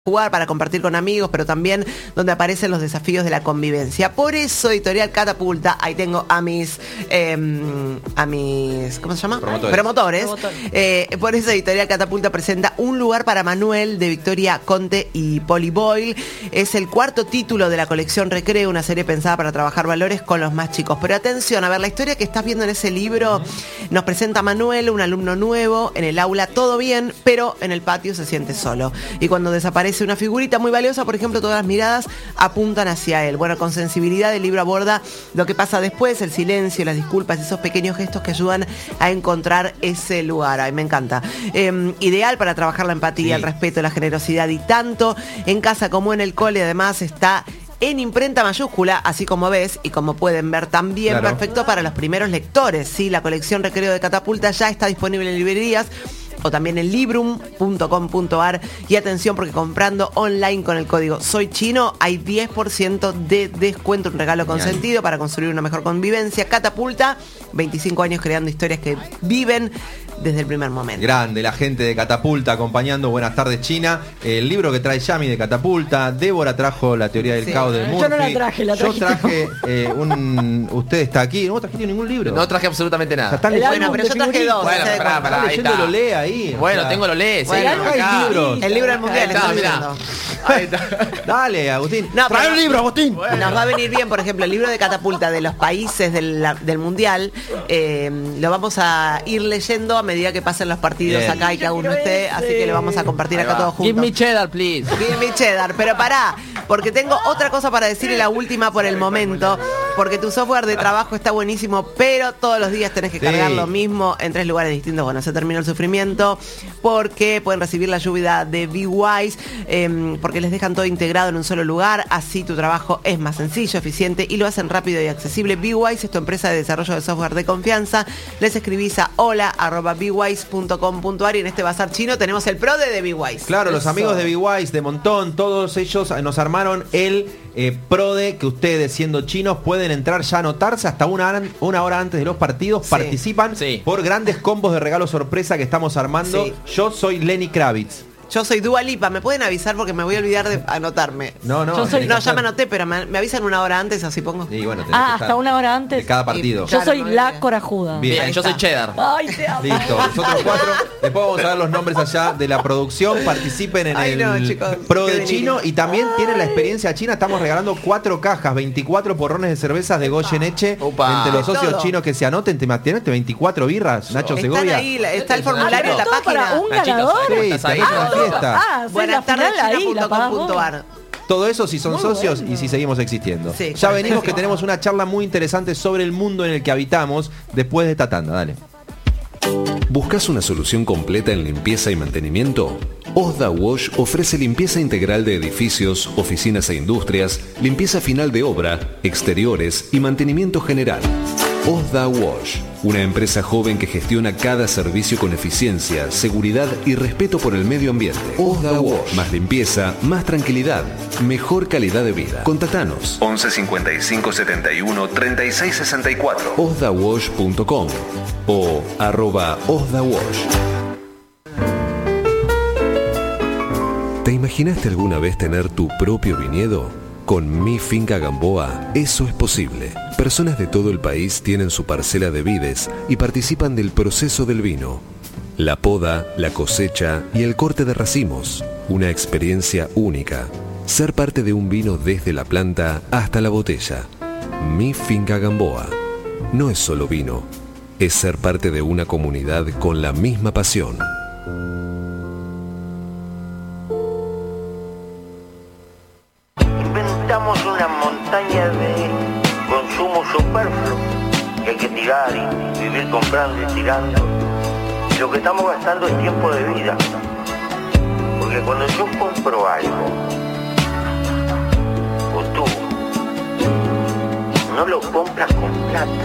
jugar, para compartir con amigos, pero también donde aparecen los desafíos de la convivencia. Por eso Editorial Catapulta, ahí tengo a mis ¿cómo se llama? Promotores. Por eso Editorial Catapulta presenta Un lugar para Manuel, de Victoria Conte y Polly Boyle. Es el cuarto título de la colección Recreo, una serie pensada para trabajar valores con los más chicos. Pero atención, a ver, la historia que estás viendo en ese libro nos presenta a Manuel, un alumno nuevo, en el aula todo bien, pero en el patio se siente solo. Y cuando desaparece una figurita muy valiosa, por ejemplo, todas las miradas apuntan hacia él. Bueno, con sensibilidad el libro aborda lo que pasa después, el silencio, las disculpas, esos pequeños gestos que ayudan a encontrar ese lugar. Ay, me encanta. Ideal para trabajar la empatía, el respeto, la generosidad, y tanto en casa como en el cole. Además está en imprenta mayúscula, así como ves y como pueden ver también, claro. Perfecto para los primeros lectores. Sí, la colección Recreo de Catapulta ya está disponible en librerías o también en librum.com.ar. Y atención, porque comprando online con el código Soy Chino hay 10% de descuento, un regalo consentido para construir una mejor convivencia. Catapulta, 25 años creando historias que viven desde el primer momento. Grande, la gente de Catapulta acompañando. Buenas tardes, China. El libro que trae Yami de Catapulta. Débora trajo la teoría del caos de Murphy. Yo no la traje, la traje. Yo traje usted está aquí. ¿No trajiste ningún libro? No traje absolutamente nada. Bueno, pero yo traje dos. Bueno, pará, ahí está. Lo lee ahí. Bueno, tengo lo lee. Bueno, sí, acá. El libro del mundial. Ahí está. Dale, Agustín. No, trae un libro, Agustín. Bueno. Nos va a venir bien, por ejemplo, el libro de Catapulta de los países del mundial. Lo vamos a ir leyendo a medida que pasen los partidos acá y cada uno esté. Así que lo vamos a compartir acá todos juntos. Give me cheddar, please. Give me cheddar. Pero pará, porque tengo otra cosa para decir, y la última por el momento. Porque tu software de trabajo está buenísimo, pero todos los días tenés que cargar lo mismo en 3 lugares distintos. Bueno, se terminó el sufrimiento, porque pueden recibir la ayuda de BeWise, porque les dejan todo integrado en un solo lugar. Así tu trabajo es más sencillo, eficiente y lo hacen rápido y accesible. BeWise es tu empresa de desarrollo de software de confianza. Les escribís a hola@bewise.com.ar y en este bazar chino tenemos el PRODE de BeWise. Claro, los amigos de BeWise de montón, todos ellos nos armaron el PRODE que ustedes, siendo chinos, pueden entrar ya a anotarse hasta una hora antes de los partidos. Participan por grandes combos de regalo sorpresa que estamos armando. Yo soy Lenny Kravitz. Yo soy Dua Lipa, ¿me pueden avisar? Porque me voy a olvidar de anotarme. No, ya me anoté, pero me avisan una hora antes, así pongo. Sí, bueno, hasta una hora antes. De cada partido. Yo soy la corajuda. Bien, yo soy cheddar. Ay, te amo. Listo, nosotros 4. Después vamos a dar los nombres allá de la producción. Participen en el Pro de Chino. Y también tienen la experiencia china. Estamos regalando 4 cajas, 24 porrones de cervezas de Goyeneche. Entre los socios chinos que se anoten, te 24 birras, Nacho Segovia. Ahí, está el formulario en la página. Para un ganador. Buenas tardes, china.com.ar. Todo eso si son socios y si seguimos existiendo. Ya venimos, que tenemos una charla muy interesante sobre el mundo en el que habitamos después de esta tanda. Dale. ¿Buscas una solución completa en limpieza y mantenimiento? Osda Wash ofrece limpieza integral de edificios, oficinas e industrias, limpieza final de obra, exteriores y mantenimiento general. Osda Wash, una empresa joven que gestiona cada servicio con eficiencia, seguridad y respeto por el medio ambiente. Osda Wash, más limpieza, más tranquilidad, mejor calidad de vida. Contactanos 11 55 71 36 64 osdawash.com o @osdawash. ¿Te imaginaste alguna vez tener tu propio viñedo? Con Mi Finca Gamboa, eso es posible. Personas de todo el país tienen su parcela de vides y participan del proceso del vino. La poda, la cosecha y el corte de racimos. Una experiencia única. Ser parte de un vino desde la planta hasta la botella. Mi Finca Gamboa. No es solo vino, es ser parte de una comunidad con la misma pasión. Inventamos una montaña de consumo superfluo que hay que tirar y vivir comprando y tirando. Y lo que estamos gastando es tiempo de vida. Porque cuando yo compro algo, o tú, no lo compras con plata.